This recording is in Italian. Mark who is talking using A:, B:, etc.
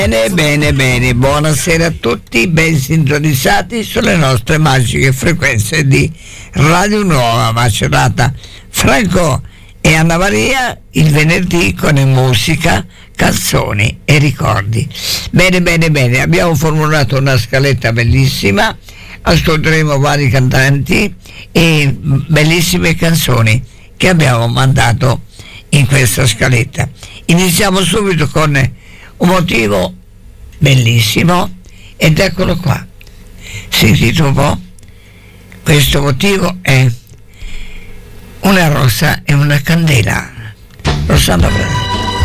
A: Bene, buonasera a tutti, ben sintonizzati sulle nostre magiche frequenze di Radio Nuova Macerata. Franco e Anna Maria il venerdì con musica, canzoni e ricordi. Bene, abbiamo formulato una scaletta bellissima, ascolteremo vari cantanti e bellissime canzoni che abbiamo mandato in questa scaletta. Iniziamo subito con un motivo bellissimo ed eccolo qua. Sentite un po', questo motivo è una rosa e una candela. Rossana Brana.